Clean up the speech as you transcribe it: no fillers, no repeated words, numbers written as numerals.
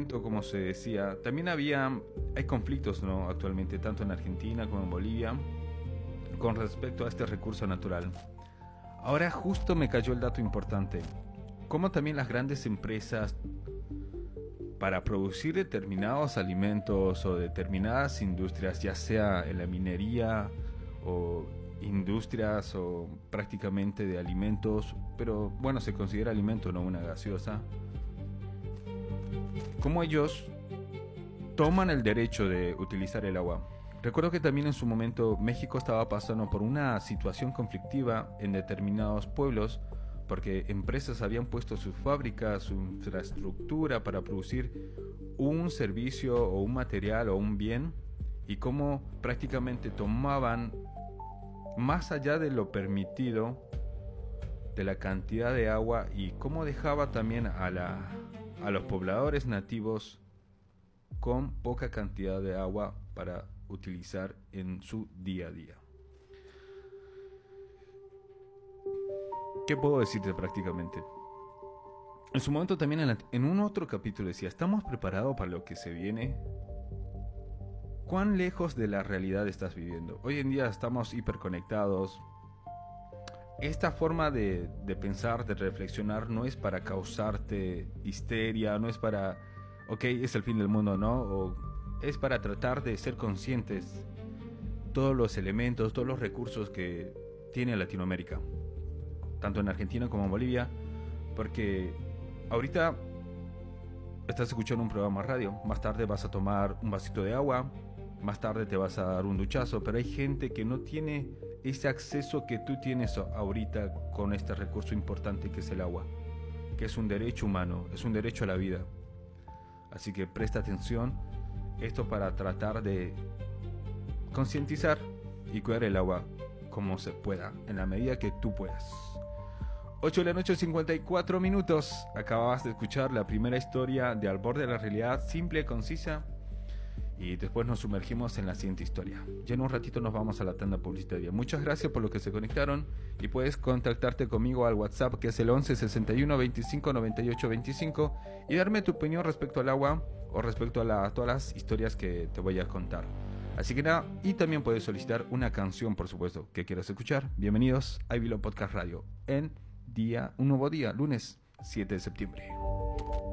momento, como se decía, también hay conflictos, ¿no? Actualmente, tanto en Argentina como en Bolivia, con respecto a este recurso natural. Ahora justo me cayó el dato importante. Como también las grandes empresas, para producir determinados alimentos o determinadas industrias, ya sea en la minería o industrias o prácticamente de alimentos, pero bueno, se considera alimento, no una gaseosa, como ellos toman el derecho de utilizar el agua. Recuerdo que también en su momento México estaba pasando por una situación conflictiva en determinados pueblos porque empresas habían puesto sus fábricas, su infraestructura para producir un servicio o un material o un bien, y cómo prácticamente tomaban más allá de lo permitido de la cantidad de agua, y cómo dejaba también a los pobladores nativos con poca cantidad de agua para utilizar en su día a día. ¿Qué puedo decirte prácticamente? En su momento también en un otro capítulo decía, ¿estamos preparados para lo que se viene? ¿Cuán lejos de la realidad estás viviendo? Hoy en día estamos hiperconectados. Esta forma de pensar, de reflexionar, no es para causarte histeria, no es para, ok, es el fin del mundo, ¿no? O es para tratar de ser conscientes todos los elementos, todos los recursos que tiene Latinoamérica, tanto en Argentina como en Bolivia, porque ahorita estás escuchando un programa de radio, más tarde vas a tomar un vasito de agua, más tarde te vas a dar un duchazo, pero hay gente que no tiene ese acceso que tú tienes ahorita con este recurso importante que es el agua, que es un derecho humano, es un derecho a la vida. Así que presta atención, esto para tratar de concientizar y cuidar el agua como se pueda, en la medida que tú puedas. 8 de la noche, 54 minutos. Acababas de escuchar la primera historia de Al Borde de la Realidad, simple, concisa. Y después nos sumergimos en la siguiente historia. Ya en un ratito nos vamos a la tanda publicitaria. Muchas gracias por los que se conectaron. Y puedes contactarte conmigo al WhatsApp, que es el 11 61 25 98 25. Y darme tu opinión respecto al agua o respecto a todas las historias que te voy a contar. Así que nada, y también puedes solicitar una canción, por supuesto, que quieras escuchar. Bienvenidos a Ivilo Podcast Radio en un nuevo día, lunes 7 de septiembre.